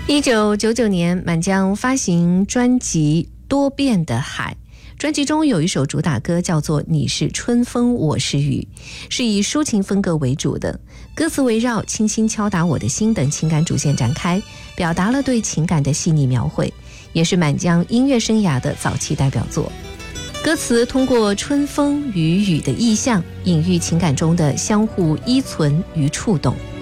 1999年，满江发行专辑《多变的海》，专辑中有一首主打歌叫做《你是春风我是雨》，是以抒情风格为主的，歌词围绕轻轻敲打我的心等情感主线展开，表达了对情感的细腻描绘，也是满江音乐生涯的早期代表作。歌词通过春风与雨的意象，隐喻情感中的相互依存与触动。